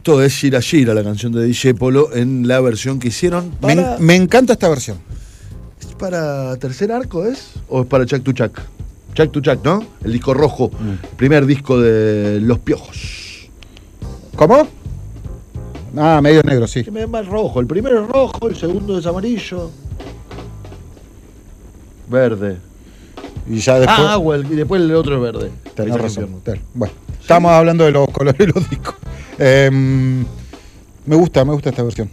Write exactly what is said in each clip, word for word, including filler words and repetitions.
Esto es Gira Gira, la canción de Discepolo, en la versión que hicieron para... Me, me encanta esta versión. ¿Es para Tercer Arco, es? ¿O es para Chuck to Chuck? Chuck to Chuck, ¿no? El disco rojo, mm. primer disco de Los Piojos. ¿Cómo? Ah, medio negro, sí. Me más rojo. El primero es rojo, el segundo es amarillo. Verde. Y ya después... Ah, agua, y después el otro es verde. Tenés razón. Ten. Bueno, sí. Estamos hablando de los colores de los discos. Eh, me gusta, me gusta esta versión.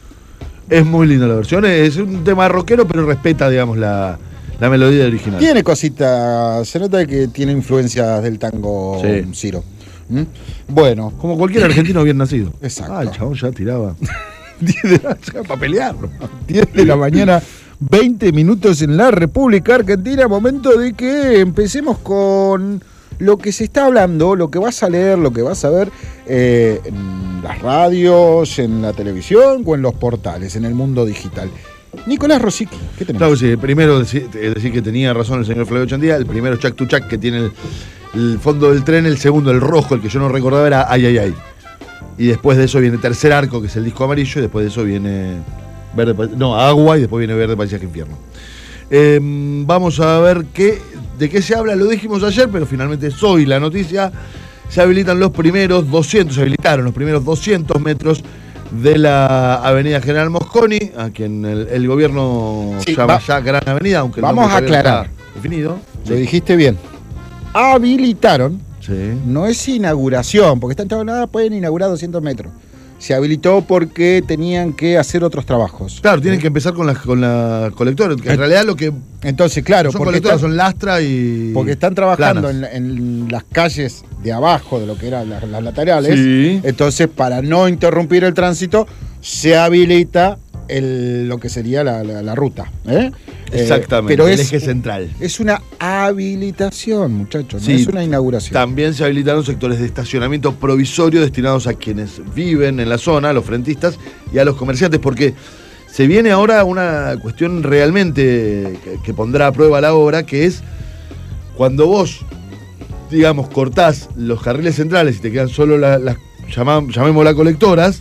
Es muy linda la versión. Es un tema rockero, pero respeta, digamos, la, la melodía original. Tiene cositas. Se nota que tiene influencias del tango sí. Ciro. ¿Mm? Bueno. Como cualquier argentino bien nacido. Exacto. Ah, el chabón ya tiraba. diez de la mañana para pelear. diez de la mañana, veinte minutos en la República Argentina. Momento de que empecemos con lo que se está hablando, lo que vas a leer, lo que vas a ver eh, en las radios, en la televisión o en los portales, en el mundo digital. Nicolás Rosicki, ¿qué tenemos? Claro, sí, primero decir, decir que tenía razón el señor Flavio Chandía. El primero Chuck to Chuck, que tiene el, el fondo del tren. El segundo, el rojo, el que yo no recordaba, era Ay, ay, ay. Y después de eso viene Tercer Arco, que es el disco amarillo. Y después de eso viene verde, no, Agua. Y después viene Verde Paisaje Infierno. Eh, vamos a ver qué, de qué se habla. Lo dijimos ayer, pero finalmente es hoy la noticia. Se habilitan los primeros doscientos, se habilitaron los primeros doscientos metros de la avenida General Mosconi, a quien el, el gobierno sí, llama va, ya Gran Avenida, aunque vamos a aclarar. Definido. Lo sí. dijiste bien. Habilitaron, sí. no es inauguración, porque están nada, pueden inaugurar doscientos metros. Se habilitó porque tenían que hacer otros trabajos. Claro, tienen que empezar con las con la colectora, que en realidad lo que entonces, claro, son porque colectoras están, son lastra y porque están trabajando en, en las calles de abajo de lo que eran las, las laterales. Sí. Entonces, para no interrumpir el tránsito, se habilita el, lo que sería la, la, la ruta. ¿eh? Exactamente, eh, pero el es, eje central. Es una habilitación, muchachos, no sí, es una inauguración. También se habilitaron sectores de estacionamiento provisorio destinados a quienes viven en la zona, a los frentistas y a los comerciantes, porque se viene ahora una cuestión realmente que, que pondrá a prueba la obra, que es cuando vos, digamos, cortás los carriles centrales y te quedan solo las, las llamémoslas colectoras,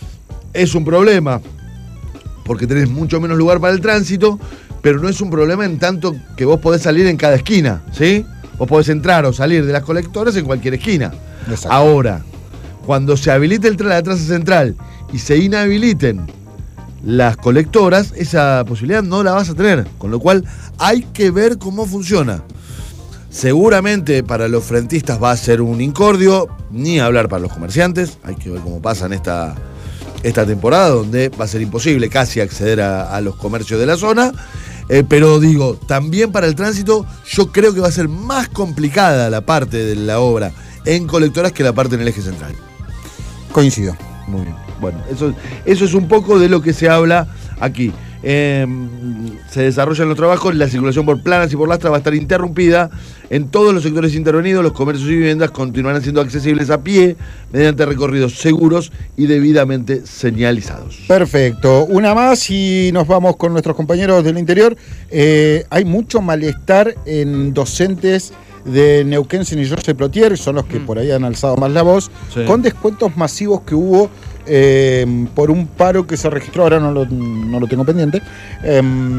es un problema, porque tenés mucho menos lugar para el tránsito, pero no es un problema en tanto que vos podés salir en cada esquina, ¿sí? Vos podés entrar o salir de las colectoras en cualquier esquina. Exacto. Ahora, cuando se habilite el la traza central y se inhabiliten las colectoras, esa posibilidad no la vas a tener, con lo cual hay que ver cómo funciona. Seguramente para los frentistas va a ser un incordio, ni hablar para los comerciantes, hay que ver cómo pasa en esta... esta temporada, donde va a ser imposible casi acceder a, a los comercios de la zona, eh, pero digo, también para el tránsito yo creo que va a ser más complicada la parte de la obra en colectoras que la parte en el eje central. Coincido. Muy bien. Bueno, eso, eso es un poco de lo que se habla aquí. Eh, se desarrollan los trabajos, la circulación por Planas y por Lastra va a estar interrumpida. En todos los sectores intervenidos, los comercios y viviendas continuarán siendo accesibles a pie mediante recorridos seguros y debidamente señalizados. Perfecto. Una más y nos vamos con nuestros compañeros del interior. Eh, hay mucho malestar en docentes de Neuquén, San Jorge Plotier, son los que mm. por ahí han alzado más la voz, sí. con descuentos masivos que hubo eh, por un paro que se registró, ahora no lo, no lo tengo pendiente, eh,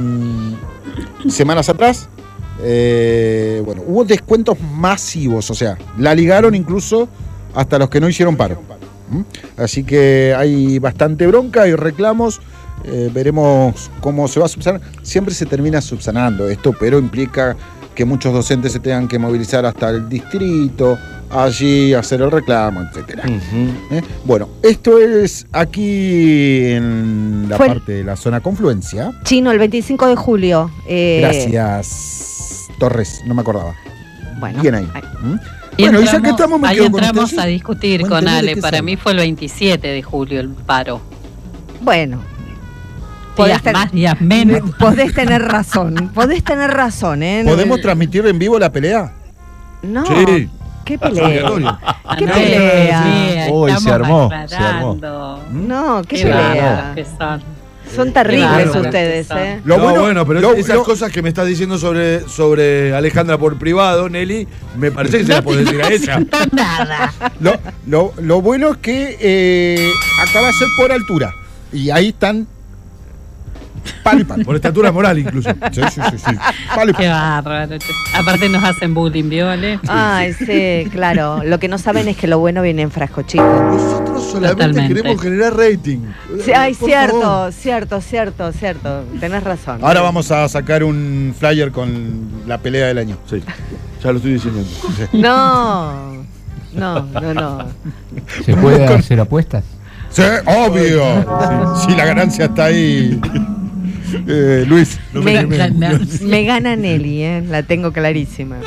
semanas atrás. Eh, bueno, hubo descuentos masivos, o sea, la ligaron incluso hasta los que no hicieron paro. ¿Mm? Así que hay bastante bronca, hay reclamos. Eh, veremos cómo se va a subsanar. Siempre se termina subsanando esto, pero implica que muchos docentes se tengan que movilizar hasta el distrito, allí hacer el reclamo, etcétera. Uh-huh. ¿Eh? Bueno, esto es aquí en la Fue parte de la zona confluencia. Chino, el veinticinco de julio. Eh... Gracias, Torres, no me acordaba. Bueno, bien ahí. ahí. ¿Mm? Y bueno, entramos, y ya que estamos, me ahí quedo entramos con a discutir bueno, con Ale. Para sabe. mí fue el veintisiete de julio el paro. Bueno. Días ten... más, días menos. Podés tener razón, podés tener razón, ¿eh? ¿Podemos transmitir en vivo la pelea? No. Sí. ¿Qué pelea? ¿Qué no, pelea? Hoy se armó, se armó. No, ¿qué, qué pelea? que son. Son terribles Claro. ustedes, ¿eh? Lo no, bueno- bueno, pero lo- esas lo- cosas que me estás diciendo sobre, sobre Alejandra por privado, Nelly, me parece que se las podés decir a ella. Nada. Lo, lo- lo bueno es que eh, acá va a ser por altura. Y ahí están palo y palo. Por estatura moral incluso. Sí, sí, sí, sí. Palo y Qué palo. bárbaro. Aparte nos hacen bullying, ¿vale? Ay, sí, claro. Lo que no saben es que lo bueno viene en frasco chico. Nosotros solamente Totalmente. queremos generar rating. Sí, ay, Por cierto, favor. cierto, cierto, cierto. Tenés razón. Ahora vamos a sacar un flyer con la pelea del año. Sí, ya lo estoy diciendo. No, no, no, no. ¿Se puede hacer apuestas? Sí, obvio. Sí, la ganancia está ahí. Eh, Luis. No me, me quemé. me gana Nelly, ¿eh? La tengo clarísima.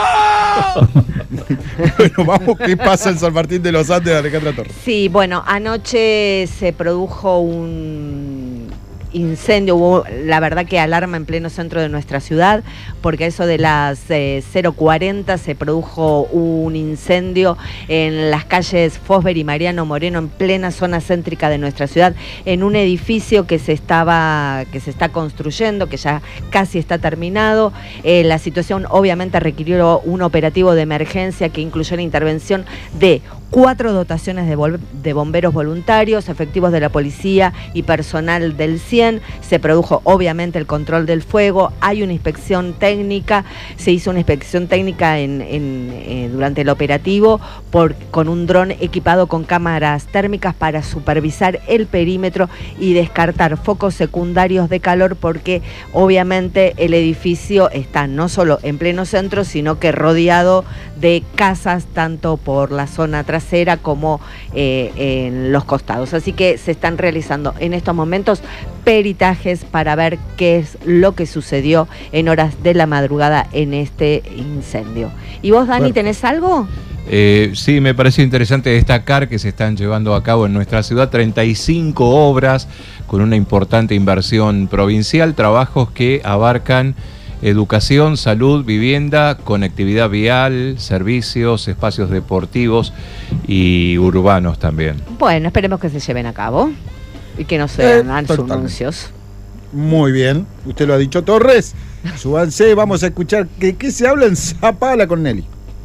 Bueno, vamos, ¿qué pasa en San Martín de los Andes, Alejandra Torres? Sí, bueno, anoche se produjo un incendio, hubo la verdad que alarma en pleno centro de nuestra ciudad, porque a eso de las eh, cero cuarenta se produjo un incendio en las calles Fosber y Mariano Moreno, en plena zona céntrica de nuestra ciudad, en un edificio que se estaba, que se está construyendo, que ya casi está terminado. Eh, la situación obviamente requirió un operativo de emergencia que incluyó la intervención de cuatro dotaciones de, vol- de bomberos voluntarios, efectivos de la policía y personal del CIEN. Se produjo obviamente el control del fuego, hay una inspección técnica, se hizo una inspección técnica en, en, eh, durante el operativo por, con un dron equipado con cámaras térmicas para supervisar el perímetro y descartar focos secundarios de calor, porque obviamente el edificio está no solo en pleno centro, sino que rodeado de casas, tanto por la zona trasera como eh, en los costados. Así que se están realizando en estos momentos peritajes para ver qué es lo que sucedió en horas de la madrugada en este incendio. ¿Y vos, Dani, Bueno. tenés algo? Eh, sí, me pareció interesante destacar que se están llevando a cabo en nuestra ciudad treinta y cinco obras con una importante inversión provincial, trabajos que abarcan educación, salud, vivienda, conectividad vial, servicios, espacios deportivos y urbanos también. Bueno, esperemos que se lleven a cabo y que no sean Eh, totalmente. anuncios. Muy bien, usted lo ha dicho, Torres. Súbanse, vamos a escuchar de qué se habla en Zapala con Nelly.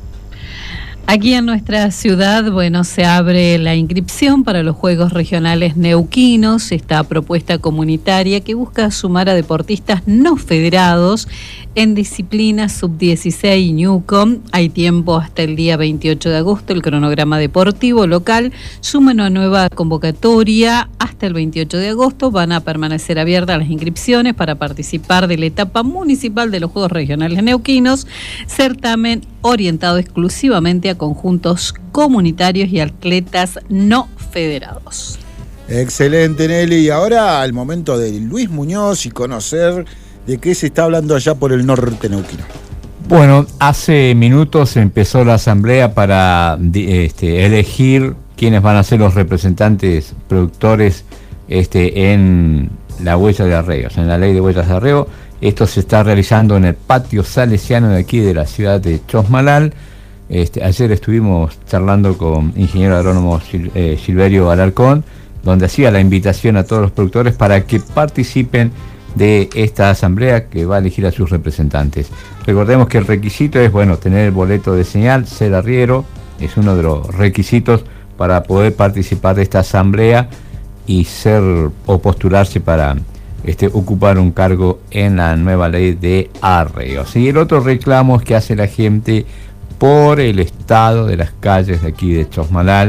Aquí en nuestra ciudad, bueno, se abre la inscripción para los Juegos Regionales Neuquinos, esta propuesta comunitaria que busca sumar a deportistas no federados en disciplinas sub dieciséis y Newcom. Hay tiempo hasta el día veintiocho de agosto, el cronograma deportivo local suma una nueva convocatoria hasta el veintiocho de agosto. Van a permanecer abiertas las inscripciones para participar de la etapa municipal de los Juegos Regionales Neuquinos, certamen orientado exclusivamente a conjuntos comunitarios y atletas no federados. Excelente, Nelly. Y ahora al momento de Luis Muñoz y conocer de qué se está hablando allá por el norte neuquino. Bueno, hace minutos empezó la asamblea para este, elegir quiénes van a ser los representantes productores este, en la huella de arreos, en la ley de huellas de arreo. Esto se está realizando en el patio salesiano de aquí de la ciudad de Chosmalal. Este, ayer estuvimos charlando con ingeniero agrónomo Sil, eh, Silverio Alarcón, donde hacía la invitación a todos los productores para que participen de esta asamblea que va a elegir a sus representantes. Recordemos que el requisito es, bueno, tener el boleto de señal, ser arriero, es uno de los requisitos para poder participar de esta asamblea y ser o postularse para este, ocupar un cargo en la nueva ley de arreos. Y el otro reclamo es que hace la gente por el estado de las calles de aquí de Chosmalal,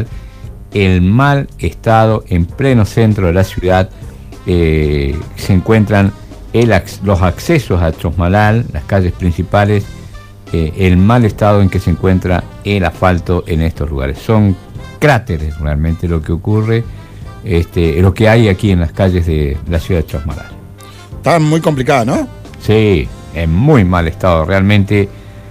el mal estado en pleno centro de la ciudad. Eh, se encuentran el, los accesos a Chosmalal, las calles principales, eh, el mal estado en que se encuentra el asfalto en estos lugares. Son cráteres realmente lo que ocurre, este, lo que hay aquí en las calles de la ciudad de Chosmalal. Está muy complicada, ¿no? Sí, en muy mal estado, realmente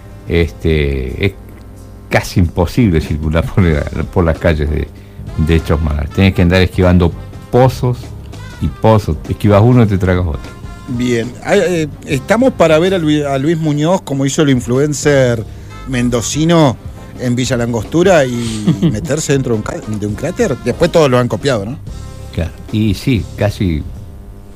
este, es casi imposible circular por, la, por las calles de, de Chosmalal. Tenés que andar esquivando pozos y pozos, esquivas uno y te tragas otro. Bien, eh, estamos para ver a Luis, a Luis Muñoz como hizo el influencer mendocino en Villa Langostura y meterse dentro de un, de un cráter. Después todos lo han copiado, ¿no? Claro, y sí, casi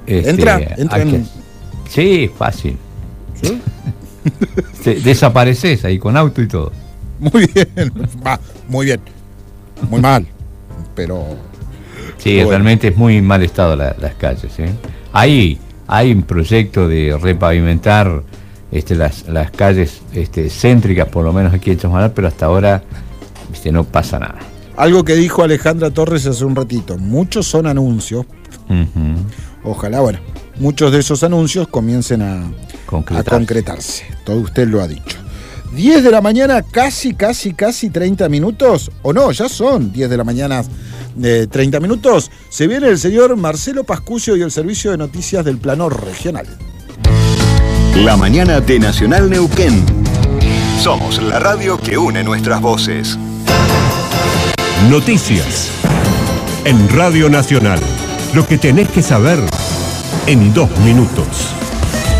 Este, entra, entra que, en... Sí, fácil. ¿Sí? Desapareces ahí con auto y todo. Muy bien, va, muy bien. Muy mal, pero... Sí, pero realmente bueno. Es muy mal estado la, las calles. ¿eh? Hay, hay un proyecto de repavimentar este, las, las calles este, céntricas, por lo menos aquí en Chasmaral, pero hasta ahora este, no pasa nada. Algo que dijo Alejandra Torres hace un ratito, muchos son anuncios. Uh-huh. Ojalá, bueno, muchos de esos anuncios comiencen a, a concretarse. Todo usted lo ha dicho. diez de la mañana, casi, casi, casi treinta minutos. O no, ya son diez de la mañana, eh, treinta minutos. Se viene el señor Marcelo Pascucio y el servicio de noticias del plano regional. La mañana de Nacional Neuquén. Somos la radio que une nuestras voces. Noticias. En Radio Nacional. Lo que tenés que saber en dos minutos.